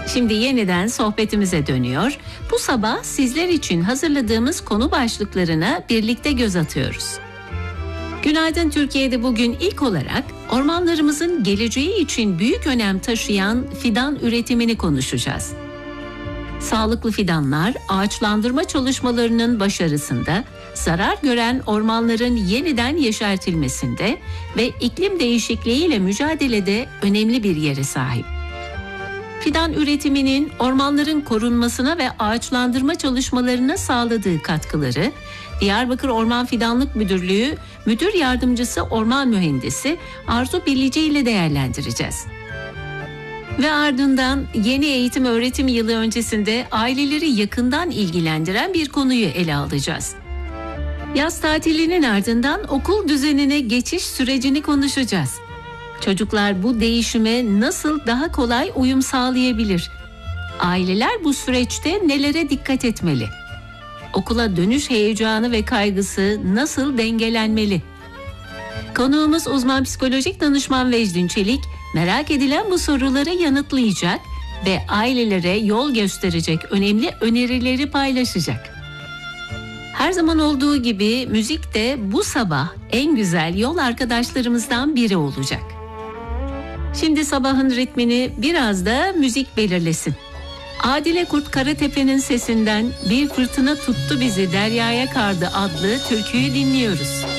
Şimdi yeniden sohbetimize dönüyor. Bu sabah sizler için hazırladığımız konu başlıklarına birlikte göz atıyoruz. Günaydın Türkiye'de bugün ilk olarak ormanlarımızın geleceği için büyük önem taşıyan fidan üretimini konuşacağız. Sağlıklı fidanlar, ağaçlandırma çalışmalarının başarısında, zarar gören ormanların yeniden yeşertilmesinde ve iklim değişikliğiyle mücadelede önemli bir yere sahip. Fidan üretiminin ormanların korunmasına ve ağaçlandırma çalışmalarına sağladığı katkıları, Diyarbakır Orman Fidanlık Müdürlüğü Müdür Yardımcısı Orman Mühendisi Arzu Bilici ile değerlendireceğiz. Ve ardından yeni eğitim öğretim yılı öncesinde aileleri yakından ilgilendiren bir konuyu ele alacağız. Yaz tatilinin ardından okul düzenine geçiş sürecini konuşacağız. Çocuklar bu değişime nasıl daha kolay uyum sağlayabilir? Aileler bu süreçte nelere dikkat etmeli? Okula dönüş heyecanı ve kaygısı nasıl dengelenmeli? Konuğumuz uzman psikolojik danışman Vecdin Çelik, merak edilen bu soruları yanıtlayacak ve ailelere yol gösterecek önemli önerileri paylaşacak. Her zaman olduğu gibi müzik de bu sabah en güzel yol arkadaşlarımızdan biri olacak. Şimdi sabahın ritmini biraz da müzik belirlesin. Adile Kurt Karatepe'nin sesinden "Bir Fırtına Tuttu Bizi Deryaya Kardı" adlı türküyü dinliyoruz.